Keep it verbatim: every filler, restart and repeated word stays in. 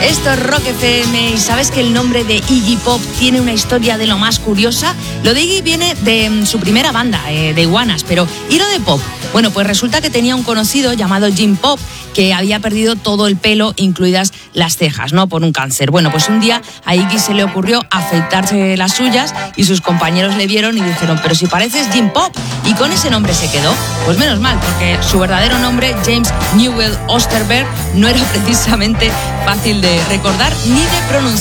Esto es Rock F M y ¿sabes que el nombre de Iggy Pop tiene una historia de lo más curiosa? Lo de Iggy viene de um, su primera banda, eh, de Iguanas, pero ¿y lo de Pop? Bueno, pues resulta que tenía un conocido llamado Jim Pop que había perdido todo el pelo, incluidas las cejas, ¿no? Por un cáncer. Bueno, pues un día a Iggy se le ocurrió afeitarse las suyas y sus compañeros le vieron y dijeron, pero si pareces Jim Pop, y con ese nombre se quedó. Pues menos mal, porque su verdadero nombre, James Newell Osterberg, no era precisamente fácil de recordar ni de pronunciar.